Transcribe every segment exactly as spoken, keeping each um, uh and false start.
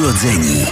Urodzeni.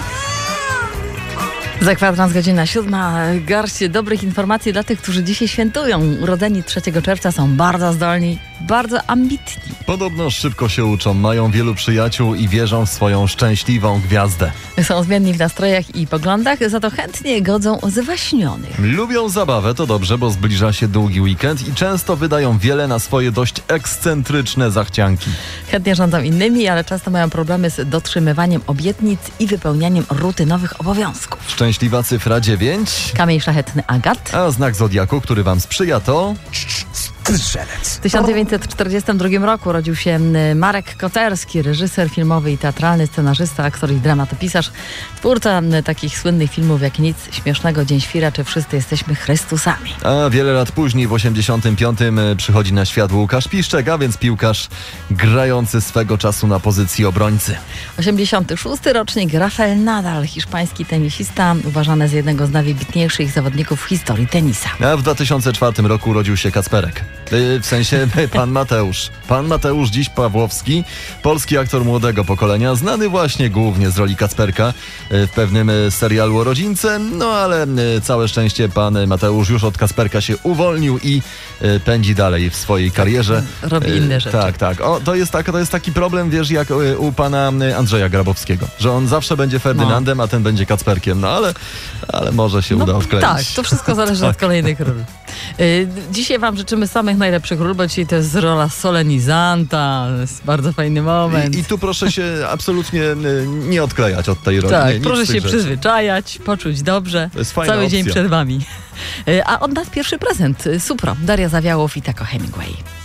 Za kwadrans godzina siódma. Garść dobrych informacji dla tych, którzy dzisiaj świętują. Urodzeni trzeciego czerwca są bardzo zdolni, bardzo ambitni. Podobno szybko się uczą, mają wielu przyjaciół i wierzą w swoją szczęśliwą gwiazdę. Są zmienni w nastrojach i poglądach, za to chętnie godzą zwaśnionych. Lubią zabawę, to dobrze, bo zbliża się długi weekend i często wydają wiele na swoje dość ekscentryczne zachcianki. Chętnie rządzą innymi, ale często mają problemy z dotrzymywaniem obietnic i wypełnianiem rutynowych obowiązków. Szczęśliwa cyfra dziewięć. Kamień szlachetny agat. A znak zodiaku, który wam sprzyja, to... Strzelec. W tysiąc dziewięćset czterdziestym drugim roku rodził się Marek Koterski, reżyser filmowy i teatralny, scenarzysta, aktor i dramatopisarz, twórca takich słynnych filmów jak Nic śmiesznego, Dzień Świra czy Wszyscy jesteśmy Chrystusami. A wiele lat później, w osiemdziesiątym piątym przychodzi na świat Łukasz Piszczek, a więc piłkarz grający swego czasu na pozycji obrońcy. osiemdziesiąty szósty rocznik, Rafael Nadal, hiszpański tenisista, uważany za jednego z najwybitniejszych zawodników w historii tenisa. A w dwa tysiące czwartym roku urodził się Kacperek. W sensie pan Mateusz. Pan Mateusz dziś Pawłowski, polski aktor młodego pokolenia, znany właśnie głównie z roli Kacperka w pewnym serialu o rodzince, no ale całe szczęście pan Mateusz już od Kacperka się uwolnił i pędzi dalej w swojej karierze. Robi inne rzeczy. Tak, tak. O, to, jest tak to jest taki problem, wiesz, jak u pana Andrzeja Grabowskiego, że on zawsze będzie Ferdynandem, no. a ten będzie Kacperkiem, no ale, ale może się no, uda wkleić. Tak, to wszystko zależy od kolejnych ról. Dzisiaj wam życzymy samych najlepszych ról, bo dzisiaj to jest rola solenizanta, to jest bardzo fajny moment. I, i tu proszę się absolutnie nie odklejać od tej roli. Tak, nie, proszę się rzeczy. przyzwyczajać, poczuć dobrze. To jest fajna Cały opcja. dzień przed wami. A od nas pierwszy prezent. Supro, Daria Zawiałow i Taco Hemingway.